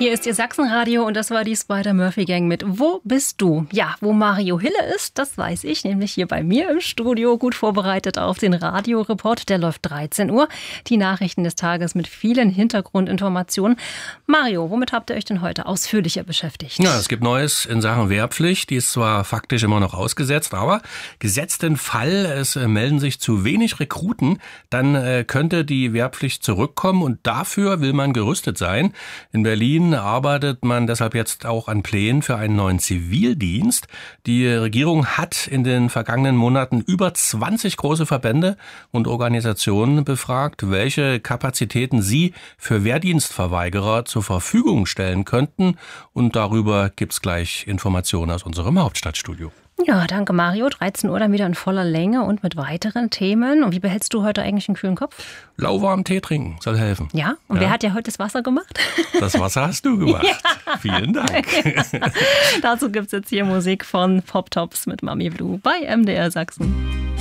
Hier ist Ihr Sachsenradio und das war die Spider-Murphy-Gang mit Wo bist du? Ja, wo Mario Hille ist, das weiß ich, nämlich hier bei mir im Studio, gut vorbereitet auf den Radioreport. Der läuft 13 Uhr. Die Nachrichten des Tages mit vielen Hintergrundinformationen. Mario, womit habt ihr euch denn heute ausführlicher beschäftigt? Ja, es gibt Neues in Sachen Wehrpflicht. Die ist zwar faktisch immer noch ausgesetzt, aber gesetzt den Fall, es melden sich zu wenig Rekruten, dann könnte die Wehrpflicht zurückkommen und dafür will man gerüstet sein. In Berlin arbeitet man deshalb jetzt auch an Plänen für einen neuen Zivildienst. Die Regierung hat in den vergangenen Monaten über 20 große Verbände und Organisationen befragt, welche Kapazitäten sie für Wehrdienstverweigerer zur Verfügung stellen könnten. Und darüber gibt's gleich Informationen aus unserem Hauptstadtstudio. Ja, danke Mario. 13 Uhr dann wieder in voller Länge und mit weiteren Themen. Und wie behältst du heute eigentlich einen kühlen Kopf? Lauwarmen Tee trinken soll helfen. Ja? Und wer hat ja heute das Wasser gemacht? Das Wasser hast du gemacht. Ja. Vielen Dank. Dazu gibt's jetzt hier Musik von Pop Tops mit Mami Blue bei MDR Sachsen.